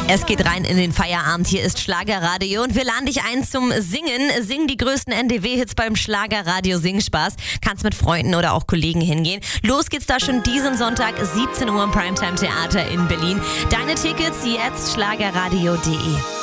Es geht rein in den Feierabend. Hier ist Schlagerradio und wir laden dich ein zum Singen. Sing die größten NDW-Hits beim Schlagerradio Singspaß. Kannst mit Freunden oder auch Kollegen hingehen. Los geht's da schon diesen Sonntag, 17 Uhr im Primetime Theater in Berlin. Deine Tickets jetzt schlagerradio.de.